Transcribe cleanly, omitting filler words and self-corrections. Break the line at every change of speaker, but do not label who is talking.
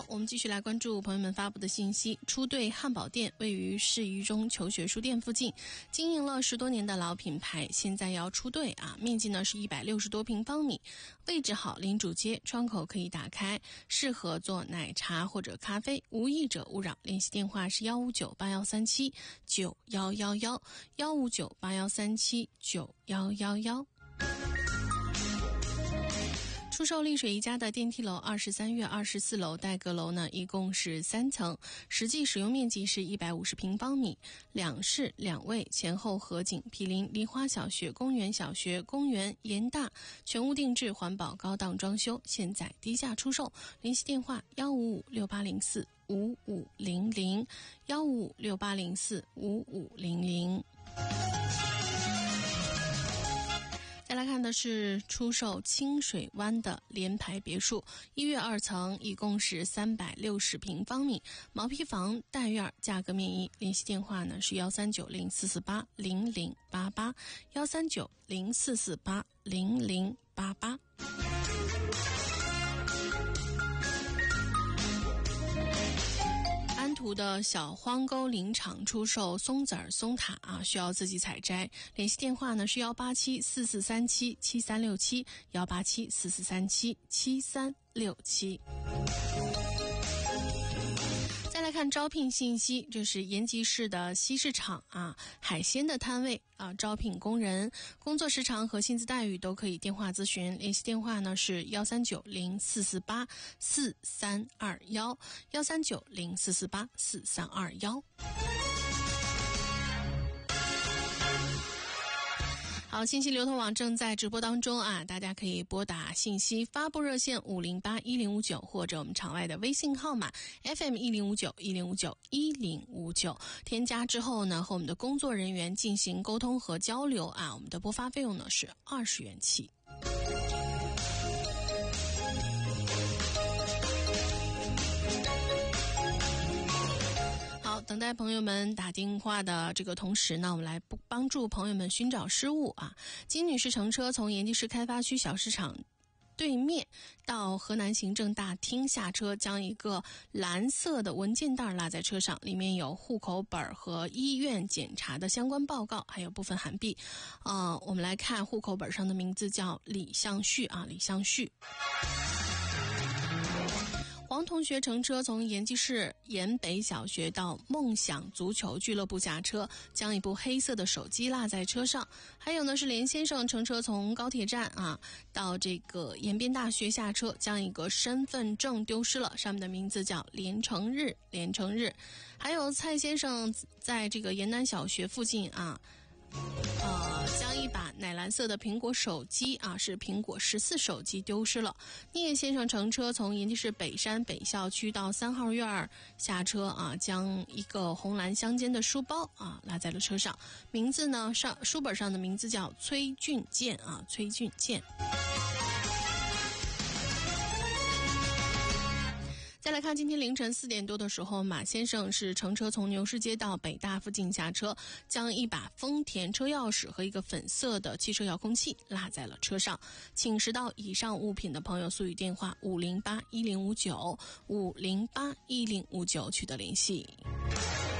我们继续来关注朋友们发布的信息。初兑汉堡店位于市一中求学书店附近，经营了10多年的老品牌，现在要出兑啊，面积呢是160多平方米，位置好，临主街，窗口可以打开，适合做奶茶或者咖啡，无异者勿扰。联系电话是15981379111，15981379111。出售丽水一家的电梯楼23月24楼带阁楼呢，一共是3层，实际使用面积是150平方米，2室2卫，前后合景，毗邻梨花小学、公园小学、公园联大，全屋定制，环保高档装修，现在低价出售。联系电话15568045500，15568045500。再来看的是出售清水湾的联排别墅，1月2层，一共是360平方米，毛坯房带院，价格面议。联系电话呢是13904480088，13904480088。安图的小荒沟林场出售松子儿、松塔啊，需要自己采摘。联系电话呢是18744377367，18744377367。再来看招聘信息，这是延吉市的西市场啊，海鲜的摊位啊，招聘工人，工作时长和薪资待遇都可以电话咨询。联系电话呢是13904484321，13904484321。好，信息流通网正在直播当中啊，大家可以拨打信息发布热线5081059，或者我们场外的微信号码 FM105910591059，添加之后呢，和我们的工作人员进行沟通和交流啊，我们的拨发费用呢是20元起。等待朋友们打电话的这个同时呢，我们来帮助朋友们寻找失物啊。金女士乘车从延吉市开发区小市场对面到河南行政大厅下车，将一个蓝色的文件袋拉在车上，里面有户口本和医院检查的相关报告，还有部分韩币。我们来看户口本上的名字叫李向旭啊，李向旭。黄同学乘车从延吉市延北小学到梦想足球俱乐部下车，将一部黑色的手机落在车上。还有呢是连先生乘车从高铁站啊到这个延边大学下车，将一个身份证丢失了，上面的名字叫连成日。还有蔡先生在这个延南小学附近啊将一把奶蓝色的苹果手机啊，是苹果14手机丢失了。聂先生乘车从延吉市北山北校区到3号院下车啊，将一个红蓝相间的书包啊拉在了车上，名字呢书本上的名字叫崔俊健啊，崔俊健。再来看今天凌晨4点多的时候，马先生是乘车从牛市街到北大附近下车，将一把丰田车钥匙和一个粉色的汽车遥控器落在了车上。请拾到以上物品的朋友速语电话5081059，5081059取得联系。